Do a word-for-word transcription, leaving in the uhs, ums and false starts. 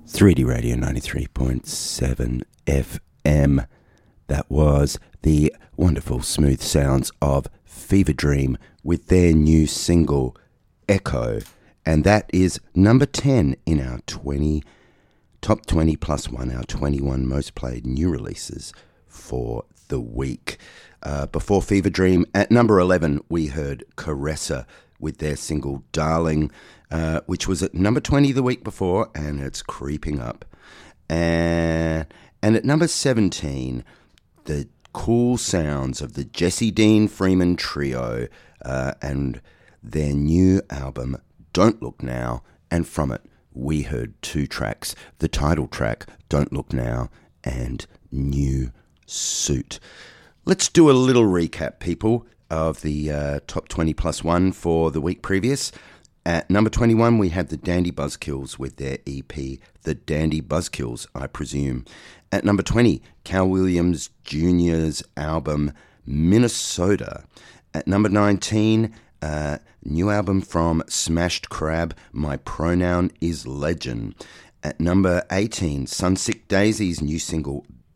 three D Radio ninety-three point seven F M. That was the wonderful smooth sounds of Fever Dream with their new single, Echo. And that is number ten in our twenty top twenty plus one, our twenty-one most played new releases for the week. Uh, before Fever Dream, at number eleven, we heard Caressa with their single Darling, uh, which was at number twenty the week before, and it's creeping up. And, and at number seventeen, the cool sounds of the Jesse Dean Freeman Trio uh, and their new album, Don't Look Now, and from it, we heard two tracks, the title track, Don't Look Now, and New Suit. Let's do a little recap, people, of the uh, top twenty plus one for the week previous. At number twenty-one, we had the Dandy Buzzkills with their E P, The Dandy Buzzkills, I presume. At number twenty, Cal Williams Junior's album, Minnesota. At number nineteen, uh, new album from Smashed Crab, My Pronoun is Legend. At number eighteen, Sunsick Daisy's new single,